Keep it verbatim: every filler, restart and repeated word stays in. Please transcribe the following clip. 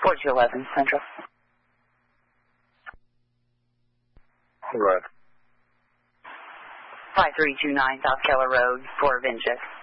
four two one one Central. Right. five three two nine South Keller Road, Fort Vinchis.